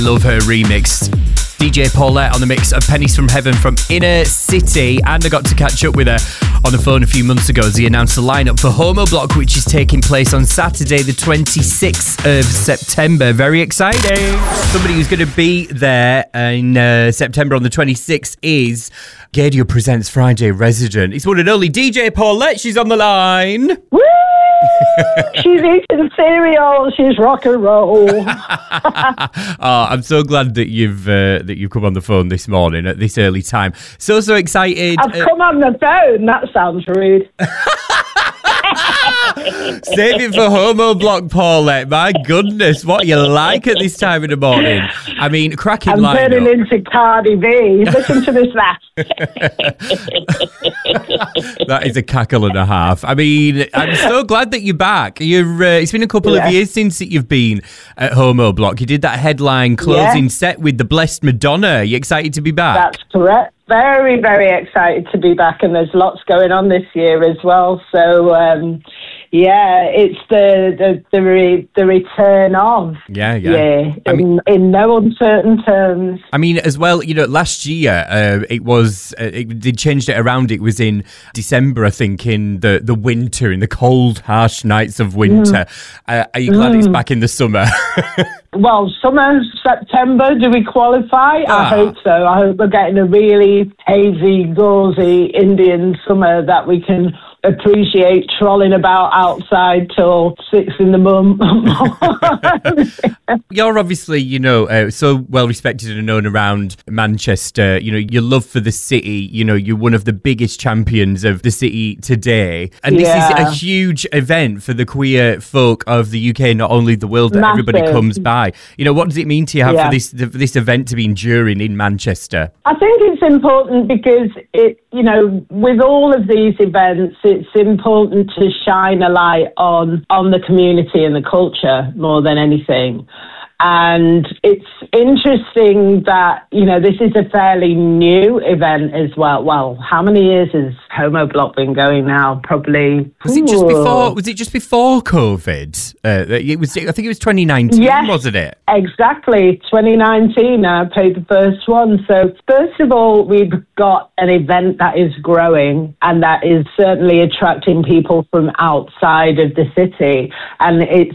Love Her remix. DJ Paulette on the mix of Pennies from Heaven from Inner City, and I got to catch up with her on the phone a few months ago as he announced the lineup for Homo Block, which is taking place on Saturday the 26th of September. Very exciting. Somebody who's going to be there in September on the 26th is Gaydio Presents Friday resident. It's one and only DJ Paulette. She's on the line. Woo! She's eating cereal. She's rock and roll. I'm so glad that you've come on the phone this morning at this early time. So excited. I've come on the phone. That sounds rude. Save it for Homo Block, Paulette. My goodness, what you like at this time in the morning. I mean, cracking lineup. I'm turning into Cardi B. Listen to this laugh. That is a cackle and a half. I mean, I'm so glad that you're back. It's been a couple of years since you've been at Homo Block. You did that headline closing set with the Blessed Madonna. Are you excited to be back? That's correct. Very, very excited to be back, and there's lots going on this year as well. So, it's the return of. Yeah. In no uncertain terms. I mean, as well, last year they changed it around. It was in December, I think, in the winter, in the cold, harsh nights of winter. Are you glad it's back in the summer? Well, summer, September, do we qualify? I hope so. I hope we're getting a really hazy, gauzy Indian summer that we can appreciate trolling about outside till 6 in the morning. You're obviously, so well respected and known around Manchester. Your love for the city, you're one of the biggest champions of the city today. And this is a huge event for the queer folk of the UK, not only the world, that everybody comes by. What does it mean to you have for this event to be enduring in Manchester? I think it's important because with all of these events, it's important to shine a light on the community and the culture more than anything. And it's interesting that, this is a fairly new event as well. Well, how many years has Homo Block been going now? Probably. Was it just before COVID? I think it was 2019, wasn't it? Exactly. 2019, I paid the first one. So first of all, we've got an event that is growing and that is certainly attracting people from outside of the city. And it's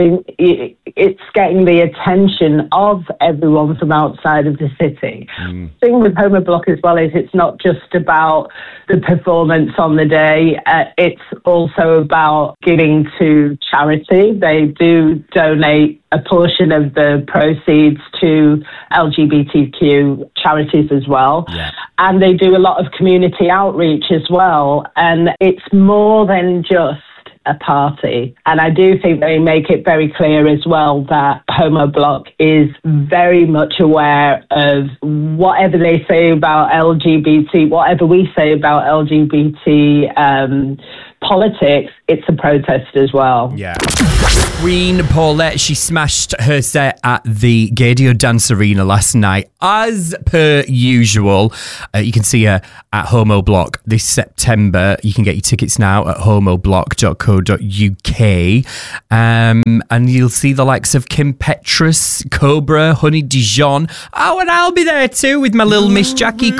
getting the attention of everyone from outside of the city. The thing with Homo Block as well is it's not just about the performance on the day, it's also about giving to charity. They do donate a portion of the proceeds to LGBTQ charities as well. Yeah. And they do a lot of community outreach as well. And it's more than just a party. And I do think they make it very clear as well that Homo Block is very much aware of whatever they say about LGBT, whatever we say about LGBT politics, it's a protest as well. Yeah. Queen Paulette, she smashed her set at the Gaydio Dance Arena last night, as per usual. You can see her at Homo Block this September. You can get your tickets now at homoblock.co.uk. And you'll see the likes of Kim Petras, Cobra, Honey Dijon. Oh, and I'll be there too with my little Miss Jackie